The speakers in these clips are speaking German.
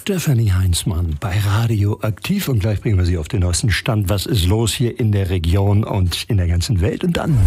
Stefanie Heinzmann bei Radio Aktiv und gleich bringen wir Sie auf den neuesten Stand. Was ist los hier in der Region und in der ganzen Welt? Und dann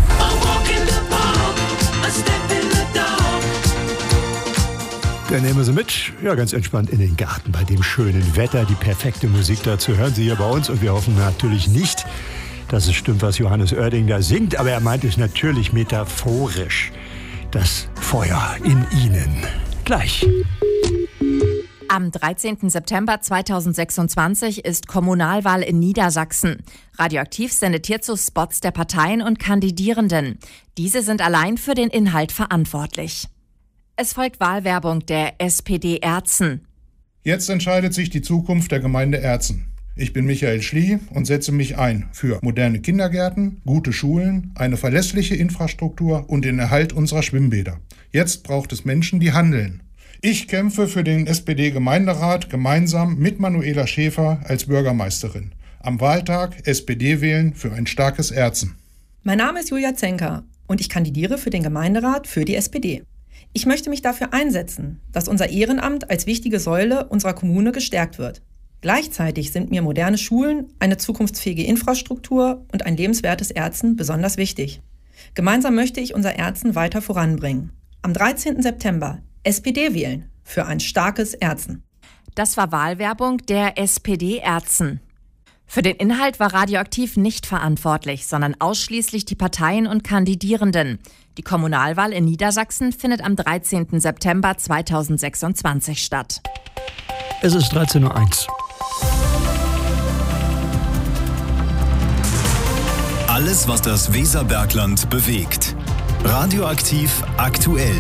dann nehmen wir Sie mit, ja, ganz entspannt in den Garten bei dem schönen Wetter. Die perfekte Musik dazu hören Sie hier bei uns und wir hoffen natürlich nicht, dass es stimmt, was Johannes Oerding da singt, aber er meint es natürlich metaphorisch. Das Feuer in Ihnen. Gleich. Am 13. September 2026 ist Kommunalwahl in Niedersachsen. Radioaktiv sendet hierzu Spots der Parteien und Kandidierenden. Diese sind allein für den Inhalt verantwortlich. Es folgt Wahlwerbung der SPD Erzen. Jetzt entscheidet sich die Zukunft der Gemeinde Erzen. Ich bin Michael Schlie und setze mich ein für moderne Kindergärten, gute Schulen, eine verlässliche Infrastruktur und den Erhalt unserer Schwimmbäder. Jetzt braucht es Menschen, die handeln. Ich kämpfe für den SPD-Gemeinderat gemeinsam mit Manuela Schäfer als Bürgermeisterin. Am Wahltag SPD wählen für ein starkes Erzen. Mein Name ist Julia Zenker und ich kandidiere für den Gemeinderat für die SPD. Ich möchte mich dafür einsetzen, dass unser Ehrenamt als wichtige Säule unserer Kommune gestärkt wird. Gleichzeitig sind mir moderne Schulen, eine zukunftsfähige Infrastruktur und ein lebenswertes Erzen besonders wichtig. Gemeinsam möchte ich unser Erzen weiter voranbringen. Am 13. September SPD wählen für ein starkes Erzen. Das war Wahlwerbung der SPD Erzen. Für den Inhalt war Radioaktiv nicht verantwortlich, sondern ausschließlich die Parteien und Kandidierenden. Die Kommunalwahl in Niedersachsen findet am 13. September 2026 statt. Es ist 13:01 Uhr. Alles, was das Weserbergland bewegt. Radioaktiv aktuell.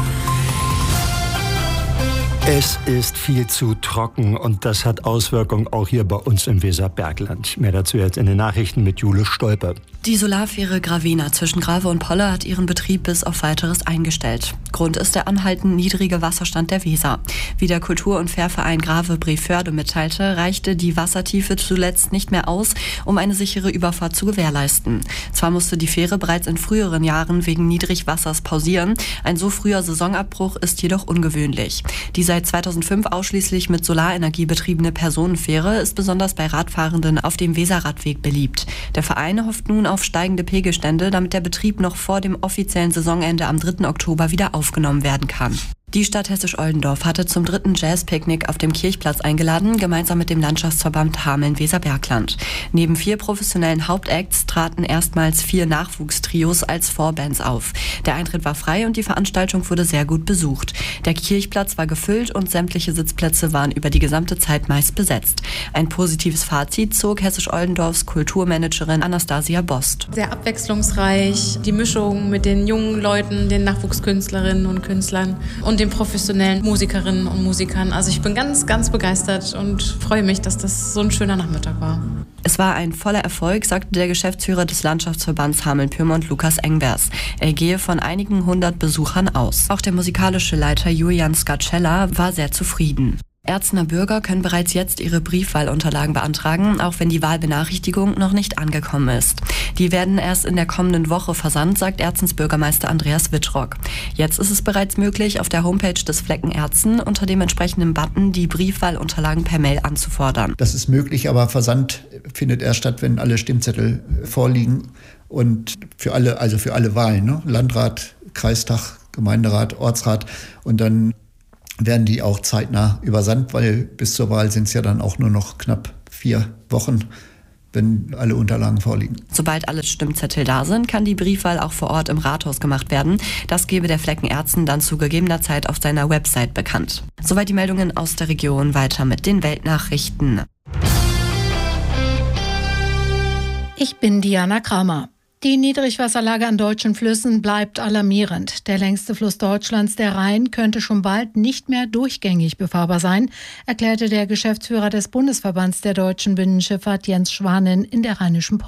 Es ist viel zu trocken und das hat Auswirkungen auch hier bei uns im Weserbergland. Mehr dazu jetzt in den Nachrichten mit Jule Stolpe. Die Solarfähre Gravena zwischen Grave und Polle hat ihren Betrieb bis auf Weiteres eingestellt. Grund ist der anhaltend niedrige Wasserstand der Weser. Wie der Kultur- und Fährverein Grave-Breförde mitteilte, reichte die Wassertiefe zuletzt nicht mehr aus, um eine sichere Überfahrt zu gewährleisten. Zwar musste die Fähre bereits in früheren Jahren wegen Niedrigwassers pausieren, ein so früher Saisonabbruch ist jedoch ungewöhnlich. Die seit 2005 ausschließlich mit Solarenergie betriebene Personenfähre ist besonders bei Radfahrenden auf dem Weserradweg beliebt. Der Verein hofft nun auf steigende Pegelstände, damit der Betrieb noch vor dem offiziellen Saisonende am 3. Oktober wieder aufgenommen werden kann. Die Stadt Hessisch-Oldendorf hatte zum 3. Jazz-Picknick auf dem Kirchplatz eingeladen, gemeinsam mit dem Landschaftsverband Hameln-Weserbergland. Neben 4 professionellen Hauptacts traten erstmals 4 Nachwuchstrios als Vorbands auf. Der Eintritt war frei und die Veranstaltung wurde sehr gut besucht. Der Kirchplatz war gefüllt und sämtliche Sitzplätze waren über die gesamte Zeit meist besetzt. Ein positives Fazit zog Hessisch-Oldendorfs Kulturmanagerin Anastasia Bost. Sehr abwechslungsreich, die Mischung mit den jungen Leuten, den Nachwuchskünstlerinnen und Künstlern und den professionellen Musikerinnen und Musikern. Also ich bin ganz, ganz begeistert und freue mich, dass das so ein schöner Nachmittag war. Es war ein voller Erfolg, sagte der Geschäftsführer des Landschaftsverbands Hameln-Pyrmont, Lukas Engbers. Er gehe von einigen 100 Besuchern aus. Auch der musikalische Leiter Julian Scarcella war sehr zufrieden. Erzener Bürger können bereits jetzt ihre Briefwahlunterlagen beantragen, auch wenn die Wahlbenachrichtigung noch nicht angekommen ist. Die werden erst in der kommenden Woche versandt, sagt Erzens Bürgermeister Andreas Wittrock. Jetzt ist es bereits möglich, auf der Homepage des Flecken Erzen unter dem entsprechenden Button die Briefwahlunterlagen per Mail anzufordern. Das ist möglich, aber Versand findet erst statt, wenn alle Stimmzettel vorliegen und für alle Wahlen, ne? Landrat, Kreistag, Gemeinderat, Ortsrat und dann werden die auch zeitnah übersandt, weil bis zur Wahl sind es ja dann auch nur noch knapp 4 Wochen, wenn alle Unterlagen vorliegen. Sobald alle Stimmzettel da sind, kann die Briefwahl auch vor Ort im Rathaus gemacht werden. Das gebe der Flecken Erzen dann zu gegebener Zeit auf seiner Website bekannt. Soweit die Meldungen aus der Region. Weiter mit den Weltnachrichten. Ich bin Diana Kramer. Die Niedrigwasserlage an deutschen Flüssen bleibt alarmierend. Der längste Fluss Deutschlands, der Rhein, könnte schon bald nicht mehr durchgängig befahrbar sein, erklärte der Geschäftsführer des Bundesverbands der deutschen Binnenschifffahrt Jens Schwanen in der Rheinischen Post.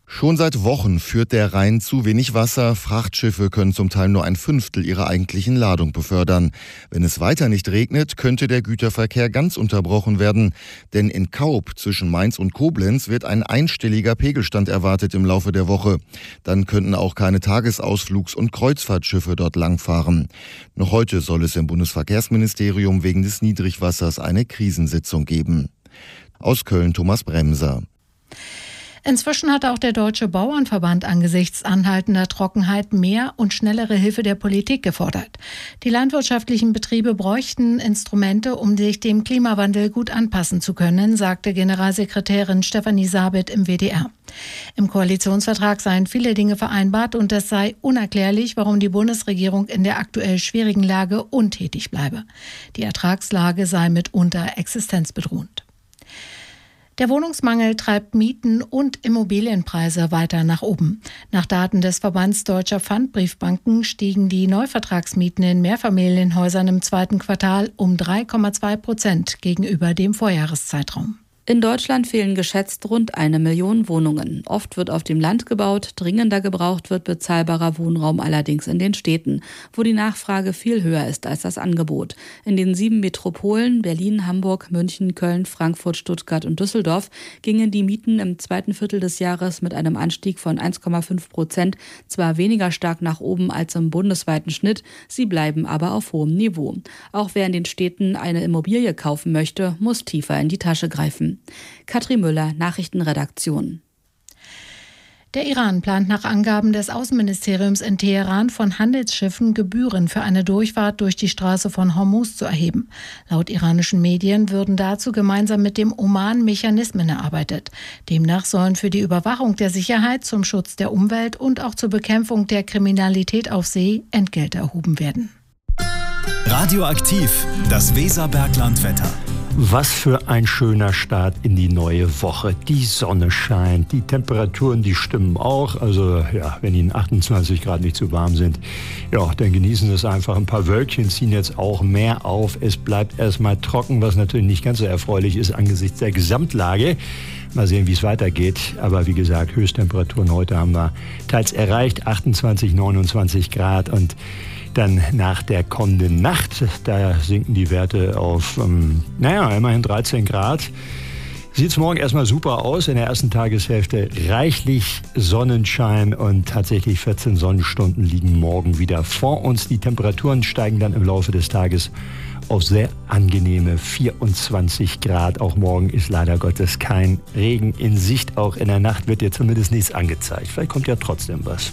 Schon seit Wochen führt der Rhein zu wenig Wasser. Frachtschiffe können zum Teil nur 1/5 ihrer eigentlichen Ladung befördern. Wenn es weiter nicht regnet, könnte der Güterverkehr ganz unterbrochen werden. Denn in Kaub zwischen Mainz und Koblenz wird ein einstelliger Pegelstand erwartet im Laufe der Woche. Dann könnten auch keine Tagesausflugs- und Kreuzfahrtschiffe dort langfahren. Noch heute soll es im Bundesverkehrsministerium wegen des Niedrigwassers eine Krisensitzung geben. Aus Köln Thomas Bremser. Inzwischen hat auch der Deutsche Bauernverband angesichts anhaltender Trockenheit mehr und schnellere Hilfe der Politik gefordert. Die landwirtschaftlichen Betriebe bräuchten Instrumente, um sich dem Klimawandel gut anpassen zu können, sagte Generalsekretärin Stefanie Sabit im WDR. Im Koalitionsvertrag seien viele Dinge vereinbart und es sei unerklärlich, warum die Bundesregierung in der aktuell schwierigen Lage untätig bleibe. Die Ertragslage sei mitunter existenzbedrohend. Der Wohnungsmangel treibt Mieten und Immobilienpreise weiter nach oben. Nach Daten des Verbands Deutscher Pfandbriefbanken stiegen die Neuvertragsmieten in Mehrfamilienhäusern im zweiten Quartal um 3,2% gegenüber dem Vorjahreszeitraum. In Deutschland fehlen geschätzt rund 1 Million Wohnungen. Oft wird auf dem Land gebaut, dringender gebraucht wird bezahlbarer Wohnraum allerdings in den Städten, wo die Nachfrage viel höher ist als das Angebot. In den 7 Metropolen Berlin, Hamburg, München, Köln, Frankfurt, Stuttgart und Düsseldorf gingen die Mieten im zweiten Viertel des Jahres mit einem Anstieg von 1,5% zwar weniger stark nach oben als im bundesweiten Schnitt, sie bleiben aber auf hohem Niveau. Auch wer in den Städten eine Immobilie kaufen möchte, muss tiefer in die Tasche greifen. Katrin Müller, Nachrichtenredaktion. Der Iran plant nach Angaben des Außenministeriums in Teheran von Handelsschiffen Gebühren für eine Durchfahrt durch die Straße von Hormuz zu erheben. Laut iranischen Medien würden dazu gemeinsam mit dem Oman Mechanismen erarbeitet. Demnach sollen für die Überwachung der Sicherheit, zum Schutz der Umwelt und auch zur Bekämpfung der Kriminalität auf See Entgelte erhoben werden. Radioaktiv, das Weserberglandwetter. Was für ein schöner Start in die neue Woche. Die Sonne scheint, die Temperaturen, die stimmen auch. Also ja, wenn Ihnen 28 Grad nicht zu warm sind, ja, dann genießen Sie es einfach. Ein paar Wölkchen ziehen jetzt auch mehr auf. Es bleibt erstmal trocken, was natürlich nicht ganz so erfreulich ist angesichts der Gesamtlage. Mal sehen, wie es weitergeht. Aber wie gesagt, Höchsttemperaturen heute haben wir teils erreicht, 28, 29 Grad und dann nach der kommenden Nacht, da sinken die Werte auf, immerhin 13 Grad. Sieht es morgen erstmal super aus. In der ersten Tageshälfte reichlich Sonnenschein und tatsächlich 14 Sonnenstunden liegen morgen wieder vor uns. Die Temperaturen steigen dann im Laufe des Tages auf sehr angenehme 24 Grad. Auch morgen ist leider Gottes kein Regen in Sicht. Auch in der Nacht wird dir zumindest nichts angezeigt. Vielleicht kommt ja trotzdem was.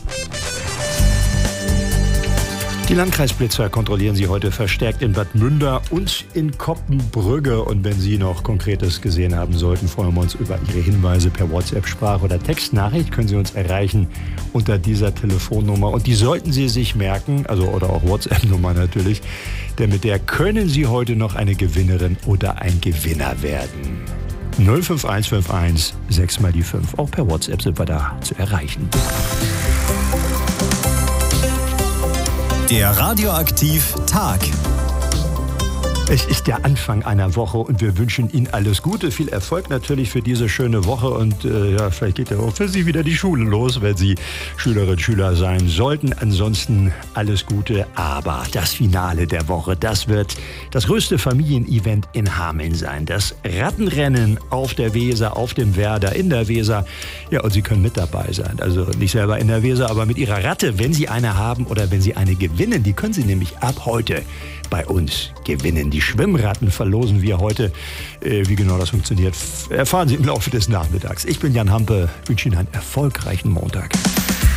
Die Landkreisblitzer kontrollieren Sie heute verstärkt in Bad Münder und in Koppenbrügge. Und wenn Sie noch Konkretes gesehen haben sollten, freuen wir uns über Ihre Hinweise per WhatsApp, Sprach- oder Textnachricht. Können Sie uns erreichen unter dieser Telefonnummer. Und die sollten Sie sich merken, also oder auch WhatsApp-Nummer natürlich, denn mit der können Sie heute noch eine Gewinnerin oder ein Gewinner werden. 05151 6 mal die 5. Auch per WhatsApp sind wir da zu erreichen. Der Radioaktiv-Tag. Es ist der Anfang einer Woche und wir wünschen Ihnen alles Gute, viel Erfolg natürlich für diese schöne Woche und vielleicht geht ja auch für Sie wieder die Schule los, wenn Sie Schülerinnen und Schüler sein sollten. Ansonsten alles Gute, aber das Finale der Woche, das wird das größte Familienevent in Hameln sein. Das Rattenrennen auf der Weser, auf dem Werder, in der Weser. Ja, und Sie können mit dabei sein. Also nicht selber in der Weser, aber mit Ihrer Ratte, wenn Sie eine haben oder wenn Sie eine gewinnen. Die können Sie nämlich ab heute bei uns gewinnen. Die Schwimmratten verlosen wir heute. Wie genau das funktioniert, erfahren Sie im Laufe des Nachmittags. Ich bin Jan Hampe, wünsche Ihnen einen erfolgreichen Montag.